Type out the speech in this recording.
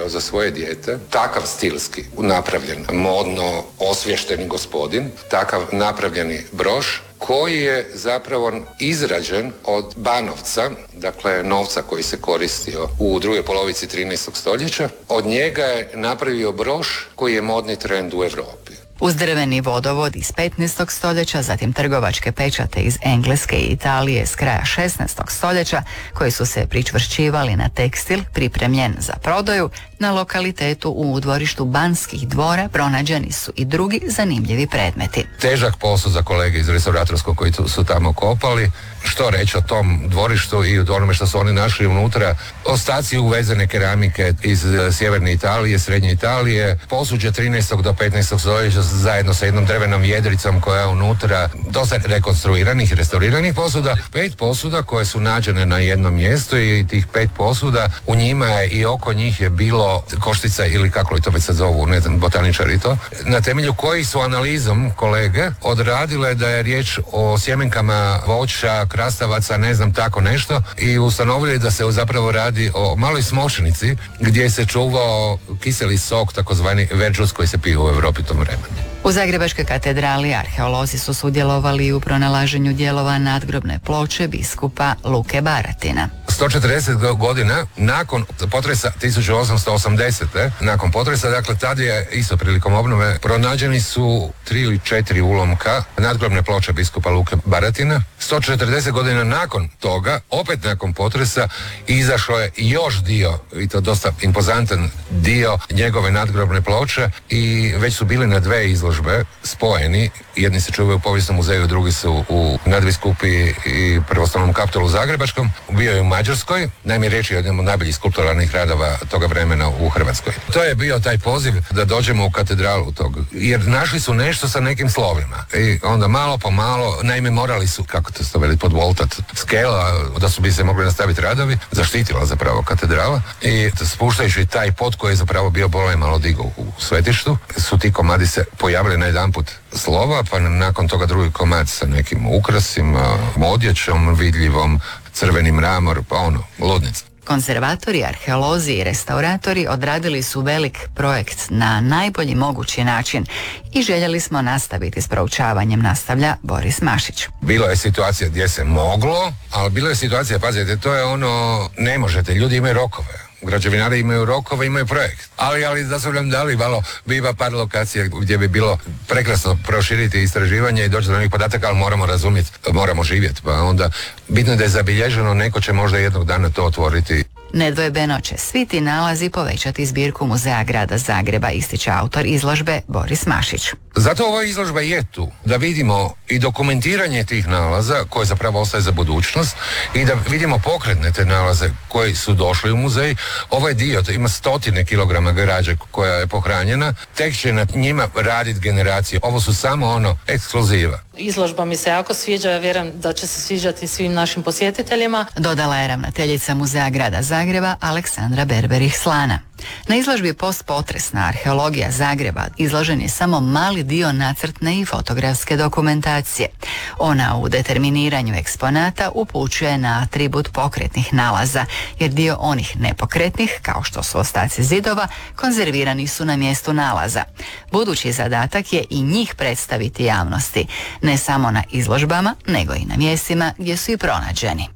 izabrao za svoje dijete, takav stilski napravljen, modno osvješteni gospodin, takav napravljeni broš, koji je zapravo izrađen od banovca, dakle novca koji se koristio u drugoj polovici 13. stoljeća. Od njega je napravio broš koji je modni trend u Europi. Uz drveni vodovod iz 15. stoljeća, zatim trgovačke pečate iz Engleske i Italije s kraja 16. stoljeća, koji su se pričvršćivali na tekstil pripremljen za prodaju, na lokalitetu u dvorištu Banskih dvora pronađeni su i drugi zanimljivi predmeti. Težak posao za kolege iz restauratorskog koji su tamo kopali. Što reći o tom dvorištu i o onome što su oni našli unutra? Ostaci uvezene keramike iz sjeverne Italije, srednje Italije, posuđe 13. do 15. stoljeća zajedno sa jednom drvenom jedricom koja je unutra, dosta rekonstruiranih i restauriranih posuda, 5 posuda koje su nađene na jednom mjestu i tih 5 posuda, u njima je i oko njih je bilo koštica ili kako li to već sad zovu, ne znam, botaničari to, na temelju kojih su analizom kolege odradile da je riječ o sjemenkama voća, krastavaca, ne znam, tako nešto, i ustanovili da se zapravo radi o maloj smočnici gdje se čuvao kiseli sok, takozvani verđus, koji se pio u Europi tom vremenu. U Zagrebačkoj katedrali arheolozi su sudjelovali u pronalaženju dijelova nadgrobne ploče biskupa Luke Baratina. 140 godina nakon potresa 1880. nakon potresa, dakle tad je isto prilikom obnove pronađeni su 3 ili 4 ulomka nadgrobne ploče biskupa Luke Baratina. 140 godina nakon toga, opet nakon potresa, izašao je još dio, i to dosta impozantan dio njegove nadgrobne ploče, i već su bili na 2 izložbe spojeni. Jedni se čuvaju u Povijesnom muzeju, drugi su u nadbiskupi i prvostalnom kapitolu Zagrebačkom. Bio je u Mađarskoj, naime riječ je o jednom od najboljih skulpturalnih radova toga vremena u Hrvatskoj. To je bio taj poziv da dođemo u katedralu tog, jer našli su nešto sa nekim slovima. I onda malo po malo, naime morali su, kako to se veli, podvoltat skela, da su bi se mogli nastaviti radovi, zaštitila zapravo katedrala, i spuštajući taj pod koji je zapravo bio bolje malo digao u svetištu, su ti komadi se pojavili na jedanput slova, pa nakon toga drugi komad sa nekim ukrasima, odjećom vidljivom, crveni mramor, pa ludnica. Konzervatori, arheolozi i restauratori odradili su velik projekt na najbolji mogući način i željeli smo nastaviti s proučavanjem, nastavlja Boris Mašić. Bilo je situacija gdje se moglo, ali bilo je situacija, pazite, to je ono, ne možete, ljudi imaju rokove. Građevinari imaju rokove, imaju projekt. Ali da su nam dali malo, biva par lokacija gdje bi bilo prekrasno proširiti istraživanje i doći do nekih podataka, ali moramo razumjeti, moramo živjeti. Pa onda bitno da je zabilježeno, neko će možda jednog dana to otvoriti. Nedvojbeno će svi ti nalazi povećati zbirku Muzeja grada Zagreba, ističe autor izložbe Boris Mašić. Zato ova izložba je tu, da vidimo i dokumentiranje tih nalaza koje zapravo ostaje za budućnost i da vidimo pokretne te nalaze koji su došli u muzej. Ovaj dio, ima 100 kilograma građe koja je pohranjena, tek će na njima raditi generacije. Ovo su samo ekskluziva. Izložba mi se jako sviđa, ja vjerujem da će se sviđati svim našim posjetiteljima. Dodala je ravnateljica Muzeja grada Zagreba Aleksandra Berberih-Slana. Na izložbi Postpotresna arheologija Zagreba izložen je samo mali dio nacrtne i fotografske dokumentacije. Ona u determiniranju eksponata upućuje na atribut pokretnih nalaza, jer dio onih nepokretnih, kao što su ostaci zidova, konzervirani su na mjestu nalaza. Budući zadatak je i njih predstaviti javnosti, ne samo na izložbama, nego i na mjestima gdje su i pronađeni.